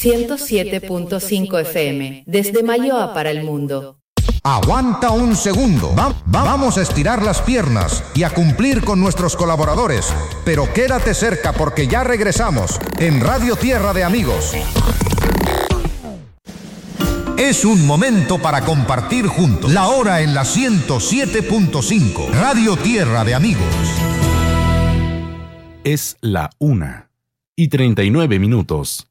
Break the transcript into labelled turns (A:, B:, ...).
A: 107.5 FM, desde Malloa para el mundo.
B: Aguanta un segundo. Vamos a estirar las piernas y a cumplir con nuestros colaboradores. Pero quédate cerca porque ya regresamos en Radio Tierra de Amigos. Es un momento para compartir juntos. La hora en la 107.5. Radio Tierra de Amigos.
C: Es la 1:39.